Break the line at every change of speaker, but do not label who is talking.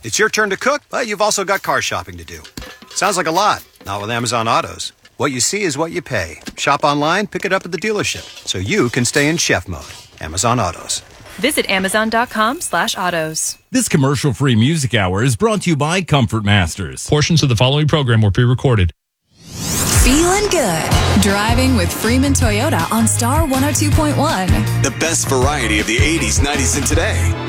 It's your turn to cook, but you've also got car shopping to do. Sounds like a lot. Not with Amazon Autos. What you see is what you pay. Shop online, pick it up at the dealership, so you can stay in chef mode. Amazon Autos.
Visit Amazon.com/autos.
This commercial-free music hour is brought to you by Comfort Masters.
Portions of the following program were pre-recorded.
Feeling good. Driving with Freeman Toyota on Star 102.1.
The best variety of the 80s, 90s, and today.